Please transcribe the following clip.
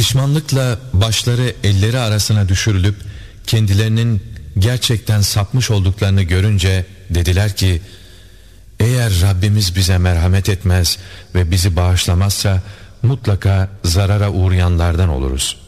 Pişmanlıkla başları elleri arasına düşürülüp kendilerinin gerçekten sapmış olduklarını görünce dediler ki, eğer Rabbimiz bize merhamet etmez ve bizi bağışlamazsa mutlaka zarara uğrayanlardan oluruz.